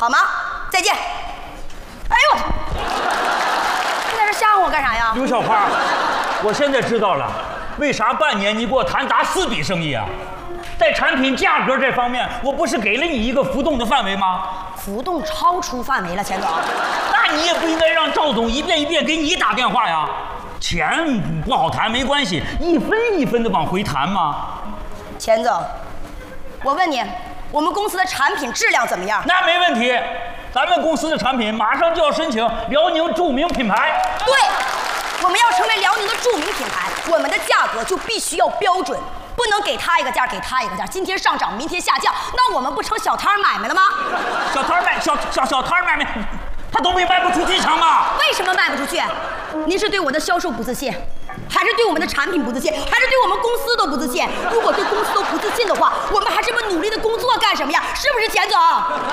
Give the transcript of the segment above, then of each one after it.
好吗？再见。哎呦，你在这吓唬我干啥呀？ 刘小花，我现在知道了，为啥半年你给我谈达4笔生意啊？在产品价格这方面，我不是给了你一个浮动的范围吗？ 浮动超出范围了，钱总。 那你也不应该让赵总一遍一遍给你打电话呀。钱不好谈没关系，一分一分的往回谈嘛。 钱总，我问你，我们公司的产品质量怎么样？ 那没问题，咱们公司的产品马上就要申请辽宁著名品牌。 对，我们要成为辽宁的著名品牌，我们的价格就必须要标准，不能给他一个价，给他一个价，今天上涨，明天下降，那我们不成小摊买卖了吗？ 小摊买小摊买卖，他都没卖不出去成吗？ 为什么卖不出去？您是对我的销售不自信，还是对我们的产品不自信，还是对我们公司都不自信？如果对公司都不自信的话，我们还这么努力的工作干什么呀？是不是钱总？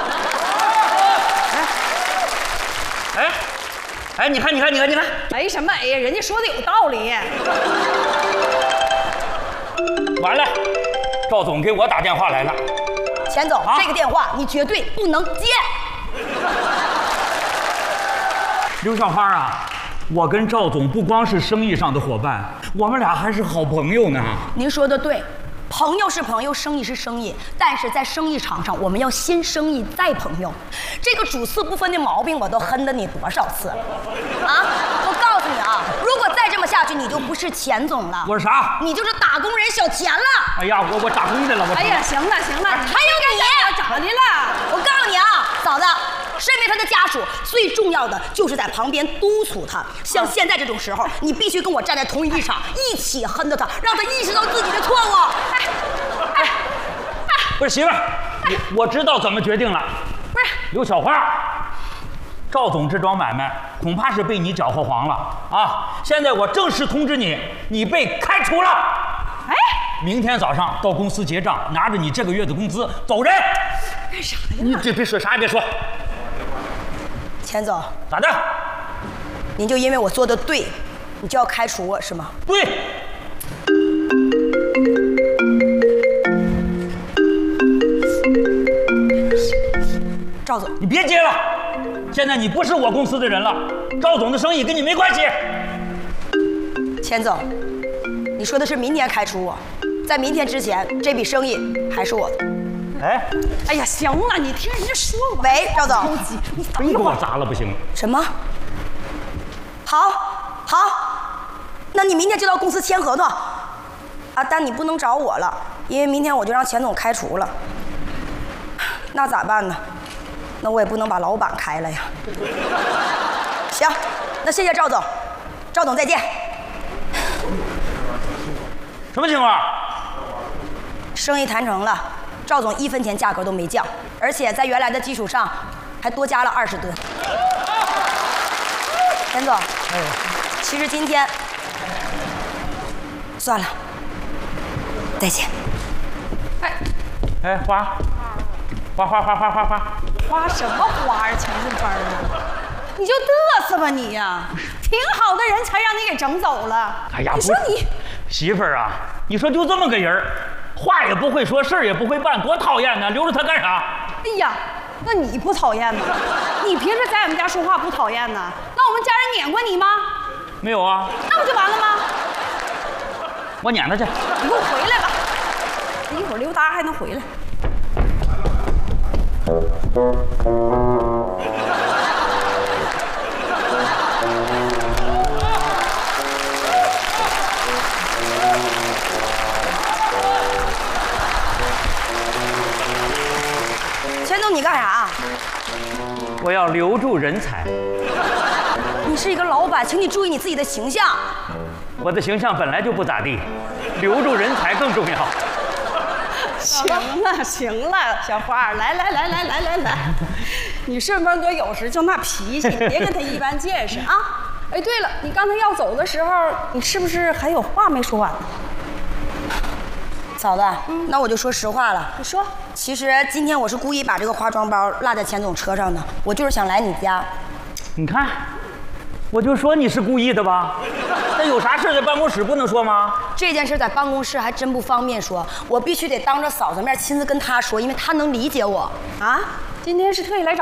哎，你看， 哎什么哎呀，人家说的有道理。 完了，赵总给我打电话来了。 钱总，这个电话你绝对不能接。 刘小花啊，我跟赵总不光是生意上的伙伴，我们俩还是好朋友呢。 您说的对，朋友是朋友，生意是生意，但是在生意场上，我们要先生意再朋友。这个主次不分的毛病，我都哼了你多少次了啊！我告诉你啊，如果再这么下去，你就不是钱总了。 我是啥？ 你就是打工人小钱了。 哎呀，我打工的了，我。 哎呀，行了， 还有你咋的了？ 我告诉你啊，嫂子。身为他的家属，最重要的就是在旁边督促他。像现在这种时候，你必须跟我站在同一立场，一起哼着他，让他意识到自己的错误。 不是媳妇儿，我知道怎么决定了。 不是刘小花，赵总这桩买卖恐怕是被你搅和黄了啊！现在我正式通知你，你被开除了。 哎， 明天早上到公司结账，拿着你这个月的工资走人。 干啥呀？ 你别说，啥也别说。 钱总， 咋的？ 您就因为我做的对，你就要开除我是吗？ 对。 赵总， 你别接了，现在你不是我公司的人了，赵总的生意跟你没关系。 钱总，你说的是明天开除我，在明天之前，这笔生意还是我的。 哎呀，行了，你听人家说吧。 喂，赵总， 你灯给我砸了不行？ 什么？好，那你明天就到公司签合同啊，但你不能找我了，因为明天我就让钱总开除了。那咋办呢？那我也不能把老板开了呀。行，那谢谢赵总，赵总再见。 什么情况？ 生意谈成了。赵总1分钱价格都没降，而且在原来的基础上还多加了20吨。钱总，其实今天算了，再见。 哎，花什么花啊？钱顺芬啊，你就嘚瑟吧你呀！挺好的人才让你给整走了。 哎呀， 你说你媳妇儿啊，你说就这么个人，话也不会说，事儿也不会办，多讨厌呢！留着他干啥？ 哎呀，那你不讨厌吗？你平时在我们家说话不讨厌呢？那我们家人撵过你吗？ 没有啊。 那不就完了吗？ 我撵他去。 你给我回来吧，一会儿溜达还能回来。 钱总，你干啥？ 我要留住人才。 你是一个老板，请你注意你自己的形象。 我的形象本来就不咋地，留住人才更重要。 行了，小花，来，你顺风哥有时就那脾气，别跟他一般见识啊。哎，对了，你刚才要走的时候，你是不是还有话没说完呢？ 嫂子，那我就说实话了。 你说， 其实今天我是故意把这个化妆包落在钱总车上的，我就是想来你家。 你看，我就说你是故意的吧？那有啥事在办公室不能说吗？ 这件事在办公室还真不方便说，我必须得当着嫂子面亲自跟她说，因为她能理解我。 啊，今天是特意来找